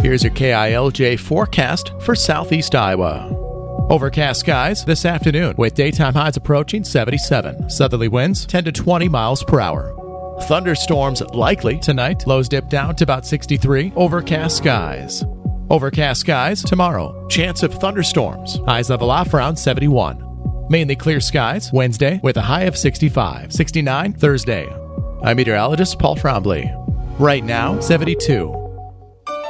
Here's your KILJ forecast for southeast Iowa. Overcast skies this afternoon with daytime highs approaching 77. Southerly winds 10 to 20 miles per hour. Thunderstorms likely tonight. Lows dip down to about 63. Overcast skies. Overcast skies tomorrow. Chance of thunderstorms. Highs level off around 71. Mainly clear skies Wednesday with a high of 65. 69 Thursday. I'm meteorologist Paul Trombley. Right now, 72.